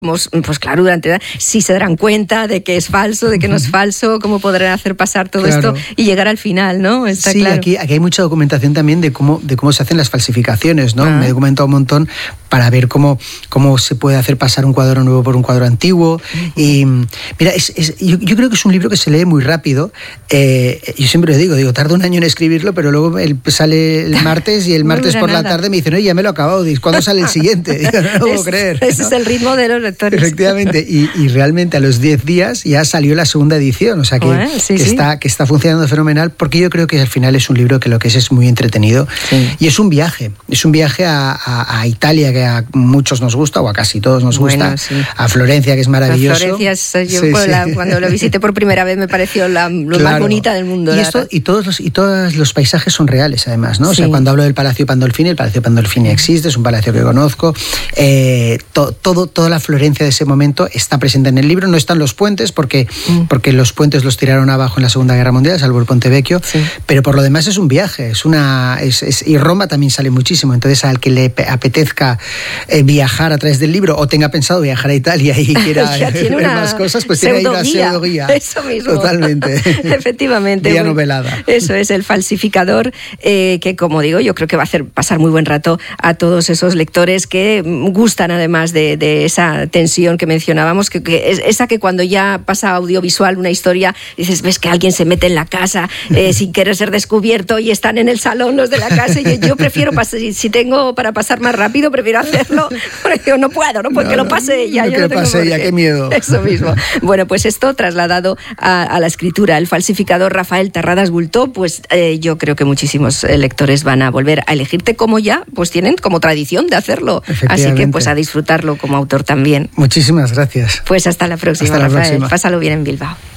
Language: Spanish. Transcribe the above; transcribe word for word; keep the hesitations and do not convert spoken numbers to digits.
Pues claro, durante si se darán cuenta de que es falso, de que no es falso, cómo podrán hacer pasar todo claro. esto y llegar al final, ¿no? Está sí, claro. aquí, aquí hay mucha documentación también de cómo, de cómo se hacen las falsificaciones, ¿no? Ah. Me he documentado un montón para ver cómo, cómo se puede hacer pasar un cuadro nuevo por un cuadro antiguo. Uh-huh. Y mira, es, es, yo, yo creo que es un libro que se lee muy rápido. Eh, yo siempre lo digo, digo, tarda un año en escribirlo, pero luego el, sale el martes y el martes por nada. La tarde me dicen, oye, ya me lo he acabado, ¿cuándo sale el siguiente? Digo, no lo puedo es, creer. Ese ¿no? es el ritmo de los lectores. Efectivamente, y, y realmente a los diez días ya salió la segunda edición, o sea que, bueno, sí, que, sí. Está, que está funcionando fenomenal, porque yo creo que al final es un libro que lo que es es muy entretenido sí. y es un viaje, es un viaje a, a, a Italia que a muchos nos gusta, o a casi todos nos bueno, gusta, sí. a Florencia, que es maravilloso. Florencia, yo sí, pues, sí. La, cuando lo visité por primera vez me pareció la lo claro. más bonita del mundo. Y, esto, y, todos los, y todos los paisajes son reales, además, ¿no? Sí. O sea, cuando hablo del Palacio Pandolfini, el Palacio Pandolfini existe, es un palacio que conozco, eh, to, todo, toda la Florencia de ese momento está presente en el libro. No están los puentes, porque, mm. porque los puentes los tiraron abajo en la Segunda Guerra Mundial, salvo el Ponte Vecchio, sí. pero por lo demás es un viaje, es una es, es, y Roma también sale muchísimo, entonces al que le apetezca eh, viajar a través del libro, o tenga pensado viajar a Italia y quiera ver una más cosas, pues tiene ahí una pseudoguía. Eso mismo. Totalmente. Efectivamente. Guía novelada. Eso es, El falsificador, eh, que como digo, yo creo que va a hacer pasar muy buen rato a todos esos lectores que gustan además de, de esa tensión que mencionábamos, que, que es esa que cuando ya pasa audiovisual una historia, dices, ves que alguien se mete en la casa eh, sin querer ser descubierto y están en el salón los de la casa, y yo, yo prefiero pasar, si tengo para pasar más rápido, prefiero hacerlo, porque yo no puedo, ¿no? Porque no, lo pase ella. No, yo que no lo pase ella, qué miedo. Eso mismo. Bueno, pues esto trasladado a, a la escritura, El falsificador, Rafael Terradas Bultó, pues eh, yo creo que muchísimos lectores van a volver a elegirte, como ya pues tienen como tradición de hacerlo. Así que pues a disfrutarlo como autor también. Muchísimas gracias. Pues hasta la próxima, hasta la Rafael. Próxima. Pásalo bien en Bilbao.